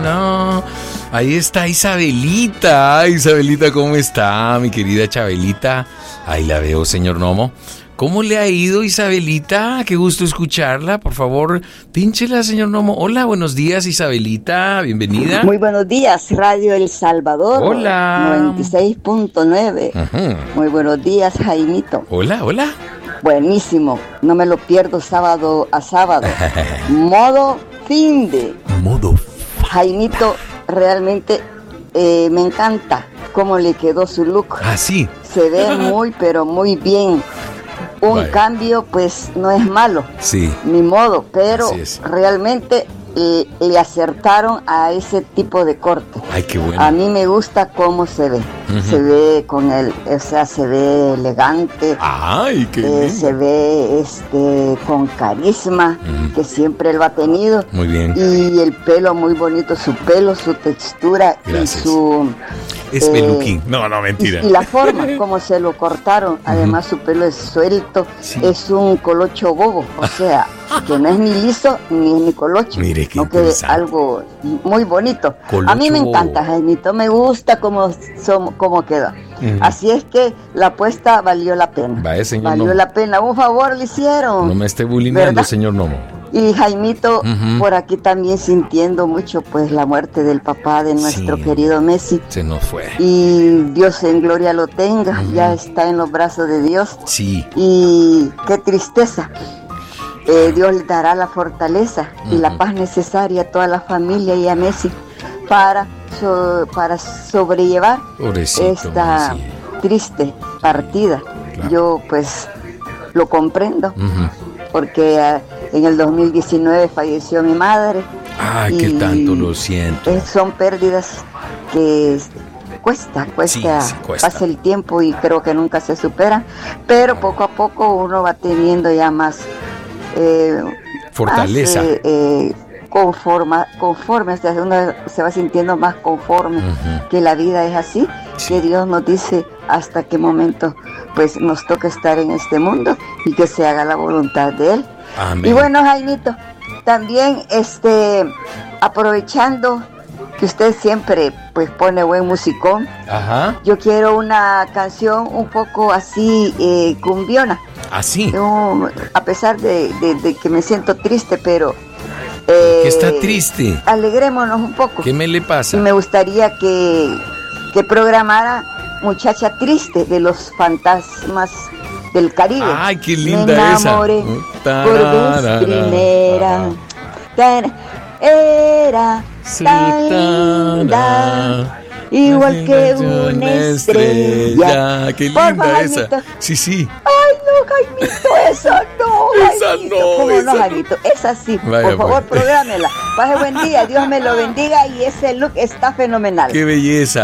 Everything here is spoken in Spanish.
No, ahí está Isabelita. Isabelita, ¿cómo está, mi querida Chabelita? Ahí la veo, señor Nomo. ¿Cómo le ha ido, Isabelita? Qué gusto escucharla. Por favor, pínchela, señor Nomo. Hola, buenos días, Isabelita. Bienvenida. Muy buenos días, Radio El Salvador. Hola. 96.9. Ajá. Muy buenos días, Jaimito. Hola, hola. Buenísimo. No me lo pierdo sábado a sábado. Modo finde. Modo. Jaimito, realmente me encanta cómo le quedó su look. Ah, sí. Se ve muy, pero muy bien. Un Vaya. cambio, pues, no es malo. Sí. Ni modo, pero Así es. realmente le acertaron a ese tipo de corte. Ay, qué bueno. A mí me gusta cómo se ve. Ujú. Se ve con el, o sea, se ve elegante. Ay, qué lindo. Se ve con carisma, Ujú. que siempre lo ha tenido. Muy bien. Y el pelo muy bonito, su pelo, su textura. Gracias. Y su Es peluquín. No, mentira. y la forma como se lo cortaron. Además su pelo es suelto, Sí. es un colocho bobo, o sea, que no es ni liso ni colocho. Mire qué no, que interesante. algo muy bonito. Colocho A mí me bobo. encanta, Jaimito, me gusta cómo quedó. Ujú. Así es que la apuesta valió la pena. Vaya, señor Valió Nomo. la pena, un favor le hicieron. No me esté bullyingando, ¿Verdad? señor Nomo. Y Jaimito, Ujú. por aquí también sintiendo mucho pues la muerte del papá de nuestro Sí. querido Messi. Se nos fue. Y Dios en gloria lo tenga, Ujú. ya está en los brazos de Dios. Sí. Y qué tristeza. Dios le dará la fortaleza y la Ujú. paz necesaria a toda la familia y a Messi para sobrellevar Pobrecito, esta Messi. triste partida. Claro. Yo pues lo comprendo Ujú. porque en el 2019 falleció mi madre. Ay, qué y tanto lo siento. son pérdidas que cuesta, Sí, cuesta. pasa el tiempo y creo que nunca se superan, pero poco a poco uno va teniendo ya más Fortaleza. conforme, o sea, uno se va sintiendo más conforme Ujú. que la vida es así, Sí. que Dios nos dice hasta qué momento pues nos toca estar en este mundo y que se haga la voluntad de Él. Amén. Y bueno, Jaimito, también aprovechando que usted siempre pues pone buen musicón, Ajá. yo quiero una canción un poco así cumbiona. Así. A pesar de que me siento triste, pero Que está triste. alegrémonos un poco. ¿Qué me le Y pasa? me gustaría que programara Muchacha Triste de los Fantasmas del Caribe. Ay, qué Me linda esa. enamoré por vez primera. Era Sí, tan linda, igual que una estrella. Qué Porfa, linda esa. Jaimito. Sí. Ay, no, Jaimito, esa no. Esa Jaimito. no, ¿Cómo esa no, no. Jaimito? Esa sí. Vaya, Por favor, pues. prográmela. Pase buen día, Dios me lo bendiga y ese look está fenomenal. Qué belleza.